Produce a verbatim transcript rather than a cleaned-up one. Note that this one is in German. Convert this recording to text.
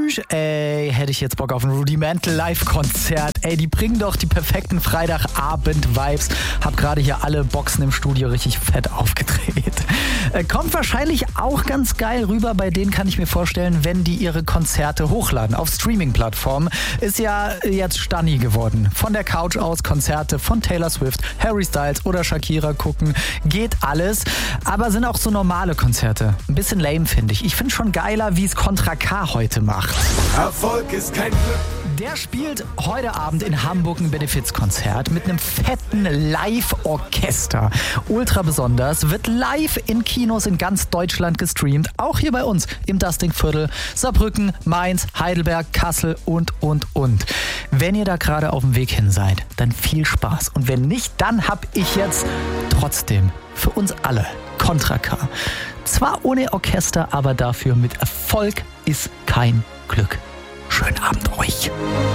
Tschüss. Ey, hätte ich jetzt Bock auf ein Rudimental Live-Konzert. Ey, die bringen doch die perfekten Freitagabend-Vibes. Hab gerade hier alle Boxen im Studio richtig fett aufgedreht. Äh, kommt wahrscheinlich auch ganz geil rüber. Bei denen kann ich mir vorstellen, wenn die ihre Konzerte hochladen auf Streaming-Plattformen. Ist ja jetzt Stanni geworden. Von der Couch aus Konzerte von Taylor Swift, Harry Styles oder Shakira gucken. Geht alles. Aber sind auch so normale Konzerte. Ein bisschen lame, finde ich. Ich finde schon geiler, wie es Contra K heute macht. Erfolg ist kein Glück. Der spielt heute Abend in Hamburg ein Benefizkonzert mit einem fetten Live-Orchester. Ultra besonders, wird live in Kinos in ganz Deutschland gestreamt. Auch hier bei uns im Dusting-Viertel, Saarbrücken, Mainz, Heidelberg, Kassel und, und, und. Wenn ihr da gerade auf dem Weg hin seid, dann viel Spaß. Und wenn nicht, dann hab ich jetzt trotzdem für uns alle Contra K. Zwar ohne Orchester, aber dafür mit Erfolg ist kein Glück. Schönen Abend euch.